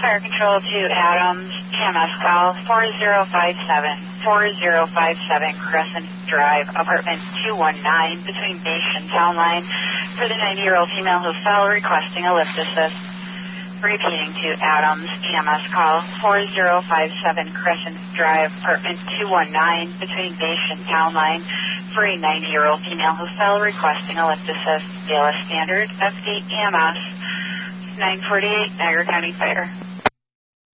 Fire Control to Adams, EMS call 4057 Crescent Drive, apartment 219, between base and town line, for the 90-year-old female who fell requesting a lift assist. Repeating to Adams, EMS call 4057 Crescent Drive, apartment 219, between base and town line, for a 90-year-old female who fell requesting a lift assist. BLS Standard, FD EMS, 948, Niagara County Fire.